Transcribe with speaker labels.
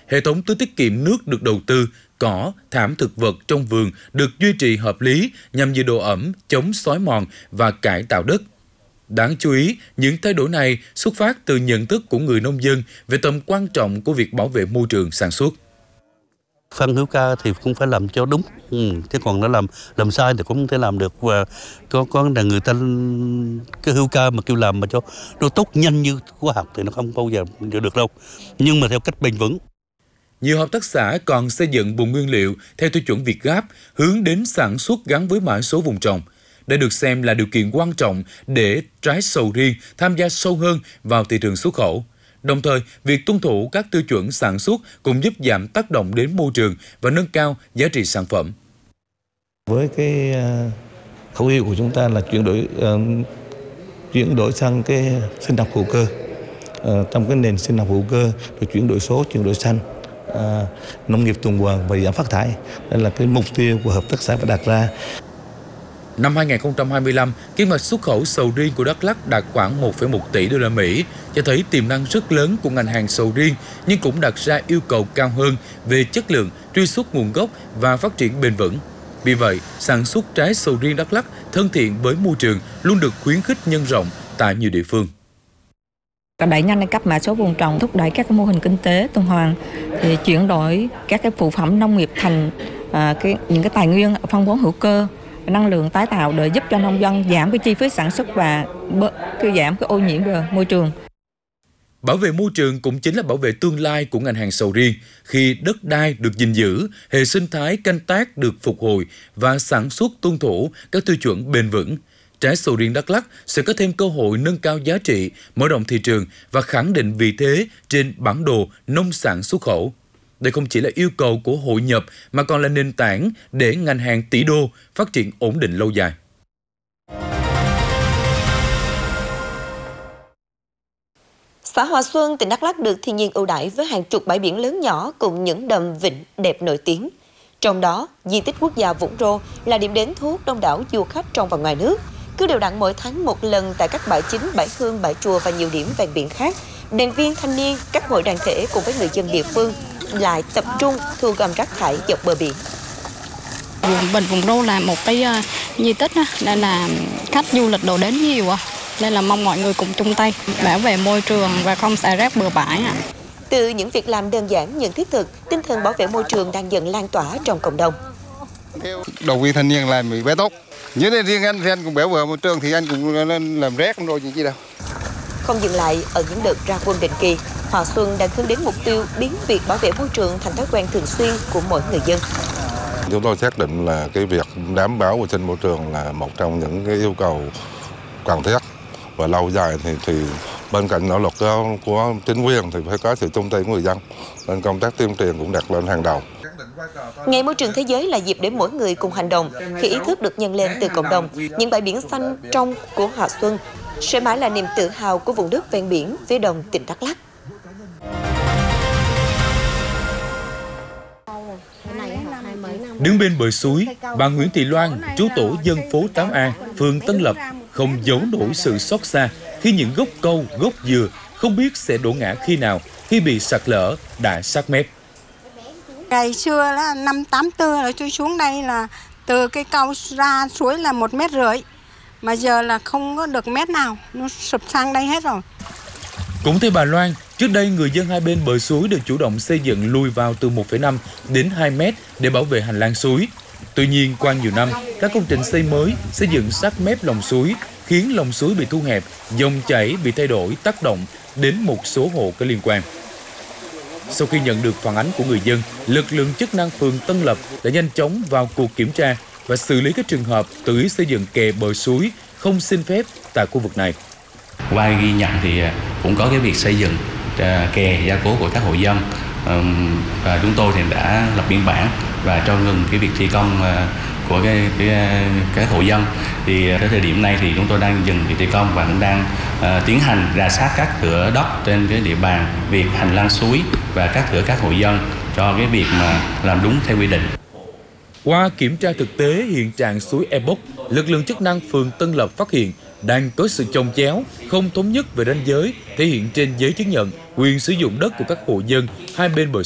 Speaker 1: Hệ thống tưới tiết kiệm nước được đầu tư, cỏ, thảm thực vật trong vườn được duy trì hợp lý nhằm giữ độ ẩm, chống xói mòn và cải tạo đất. Đáng chú ý, những thay đổi này xuất phát từ nhận thức của người nông dân về tầm quan trọng của việc bảo vệ môi trường sản xuất.
Speaker 2: Phân hữu cơ thì cũng phải làm cho đúng, chứ còn nó làm sai thì cũng không thể làm được. Và có là người ta cái hữu cơ mà kêu làm mà cho nó tốt nhanh như khoa học thì nó không bao giờ được đâu. Nhưng mà theo cách bền vững.
Speaker 1: Nhiều hợp tác xã còn xây dựng vùng nguyên liệu theo tiêu chuẩn Việt Gáp, hướng đến sản xuất gắn với mã số vùng trồng. Đây được xem là điều kiện quan trọng để trái sầu riêng tham gia sâu hơn vào thị trường xuất khẩu. Đồng thời, việc tuân thủ các tiêu chuẩn sản xuất cũng giúp giảm tác động đến môi trường và nâng cao giá trị sản phẩm.
Speaker 3: Với cái khẩu hiệu của chúng ta là chuyển đổi sang cái sinh học hữu cơ, trong cái nền sinh học hữu cơ, rồi chuyển đổi số, chuyển đổi xanh, nông nghiệp tuần hoàn và giảm phát thải. Đây là cái mục tiêu của hợp tác xã phải đặt ra.
Speaker 1: Năm 2025, kim ngạch xuất khẩu sầu riêng của Đắk Lắk đạt khoảng 1,1 tỷ đô la Mỹ, cho thấy tiềm năng rất lớn của ngành hàng sầu riêng, nhưng cũng đặt ra yêu cầu cao hơn về chất lượng, truy xuất nguồn gốc và phát triển bền vững. Vì vậy, sản xuất trái sầu riêng Đắk Lắk thân thiện với môi trường luôn được khuyến khích nhân rộng tại nhiều địa phương.
Speaker 4: Đẩy nhanh cấp mã số vùng trồng, thúc đẩy các mô hình kinh tế tuần hoàn, thì chuyển đổi các cái phụ phẩm nông nghiệp thành những cái tài nguyên phân bón hữu cơ, năng lượng tái tạo để giúp cho nông dân giảm cái chi phí sản xuất và giảm cái ô nhiễm về môi trường.
Speaker 1: Bảo vệ môi trường cũng chính là bảo vệ tương lai của ngành hàng sầu riêng. Khi đất đai được gìn giữ, hệ sinh thái canh tác được phục hồi và sản xuất tuân thủ các tiêu chuẩn bền vững, trái sầu riêng Đắk Lắk sẽ có thêm cơ hội nâng cao giá trị, mở rộng thị trường và khẳng định vị thế trên bản đồ nông sản xuất khẩu. Đây không chỉ là yêu cầu của hội nhập mà còn là nền tảng để ngành hàng tỷ đô phát triển ổn định lâu dài.
Speaker 5: Xã Hòa Xuân, tỉnh Đắk Lắk được thiên nhiên ưu đãi với hàng chục bãi biển lớn nhỏ cùng những đầm vịnh đẹp nổi tiếng. Trong đó, di tích quốc gia Vũng Rô là điểm đến thu hút đông đảo du khách trong và ngoài nước. Cứ đều đặn mỗi tháng một lần tại các bãi chính, bãi Hương, bãi Chùa và nhiều điểm ven biển khác, đoàn viên thanh niên, các hội đoàn thể cùng với người dân địa phương lại tập trung thu gom rác thải dọc bờ biển.
Speaker 6: Vũng Rô là một cái di tích nên là khách du lịch đổ đến nhiều, nên là mong mọi người cùng chung tay bảo vệ môi trường và không xả rác bừa bãi.
Speaker 5: Từ những việc làm đơn giản nhưng thiết thực, tinh thần bảo vệ môi trường đang dần lan tỏa trong cộng đồng.
Speaker 7: Đoàn viên thanh niên làm việc tốt. Như thế riêng anh thì anh cũng bảo vệ môi trường thì anh cũng làm rác rồi gì đâu.
Speaker 5: Không dừng lại ở những đợt ra quân định kỳ, Hòa Xuân đang hướng đến mục tiêu biến việc bảo vệ môi trường thành thói quen thường xuyên của mỗi người dân.
Speaker 8: Chúng tôi xác định là cái việc đảm bảo vệ sinh môi trường là một trong những cái yêu cầu cần thiết và lâu dài thì bên cạnh nỗ lực của chính quyền thì phải có sự chung tay của người dân, nên công tác tuyên truyền cũng đặt lên hàng đầu.
Speaker 5: Ngày môi trường thế giới là dịp để mỗi người cùng hành động. Khi ý thức được nhân lên từ cộng đồng, những bãi biển xanh trong của Hòa Xuân sẽ mãi là niềm tự hào của vùng đất ven biển phía đông tỉnh Đắk Lắk.
Speaker 1: Đứng bên bờ suối, bà Nguyễn Thị Loan, trú tổ dân phố 8A, phường Tân Lập, không giấu nổi sự xót xa khi những gốc câu, gốc dừa không biết sẽ đổ ngã khi nào khi bị sạt lở đã sát mép.
Speaker 9: Ngày xưa là năm 84 là tôi xuống đây là từ cái câu ra suối là 1,5 mét, mà giờ là không có được mét nào, nó sụp sang đây hết rồi.
Speaker 1: Cũng theo bà Loan, trước đây người dân hai bên bờ suối được chủ động xây dựng lùi vào từ 1,5 đến 2 mét để bảo vệ hành lang suối. Tuy nhiên, qua nhiều năm, các công trình xây mới, xây dựng sát mép lòng suối khiến lòng suối bị thu hẹp, dòng chảy bị thay đổi tác động đến một số hộ có liên quan. Sau khi nhận được phản ánh của người dân, lực lượng chức năng phường Tân Lập đã nhanh chóng vào cuộc kiểm tra và xử lý các trường hợp tự ý xây dựng kè bờ suối không xin phép tại khu vực này.
Speaker 10: Qua ghi nhận thì cũng có cái việc xây dựng kè gia cố của các hộ dân, và chúng tôi thì đã lập biên bản và cho ngừng cái việc thi công của các hộ dân. Thì tới thời điểm này thì chúng tôi đang dừng việc thi công và cũng đang tiến hành rà soát các thửa đất trên cái địa bàn, việc hành lang suối và các thửa các hộ dân cho cái việc mà làm đúng theo quy định.
Speaker 1: Qua kiểm tra thực tế hiện trạng suối Epoch, lực lượng chức năng phường Tân Lập phát hiện đang có sự chồng chéo, không thống nhất về ranh giới thể hiện trên giấy chứng nhận quyền sử dụng đất của các hộ dân hai bên bờ